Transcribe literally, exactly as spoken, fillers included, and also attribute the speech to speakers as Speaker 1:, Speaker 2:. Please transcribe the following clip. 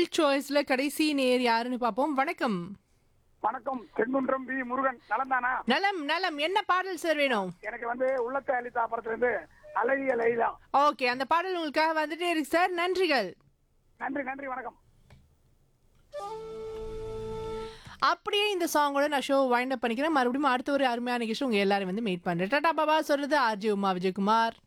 Speaker 1: முதல் சாய்ஸ்ல கடைசி நேர் யாருன்னு பார்ப்போம். வணக்கம்.
Speaker 2: வணக்கம். தென்குன்றம் பி முருகன். நலந்தானா?
Speaker 1: நலம் நலம். என்ன பாடல் சார் வேணும்?
Speaker 2: எனக்கு வந்து உள்ளத்தை அளித்தா படத்துல இருந்து அழகிய லைலா.
Speaker 1: ஓகே, அந்த பாடல் உங்களுக்காக வந்துட்டே இருக்கு சார். நன்றிகள்.
Speaker 2: நன்றி நன்றி வணக்கம்.
Speaker 1: அப்படியே இந்த சாங்கோட நான் ஷோ வைண்ட் அப் பண்ணிக்கிறேன். மறுபடியும் அடுத்த ஒரு அருமையான நிகழ்ச்சி உங்க எல்லாரும் வந்து மீட் பண்றேன். டாடா பாபா சொல்றது ஆர்ஜி உமா விஜயகுமார்.